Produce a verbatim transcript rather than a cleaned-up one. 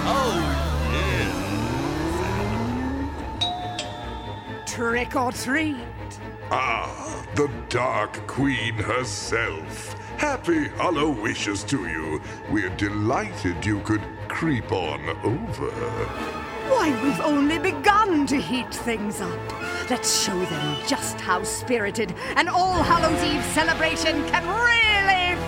Oh, yes. Trick or treat. Ah, the Dark Queen herself. Happy Hollow wishes to you. We're delighted you could creep on over. Why, we've only begun to heat things up. Let's show them just how spirited an All Hallows Eve celebration can really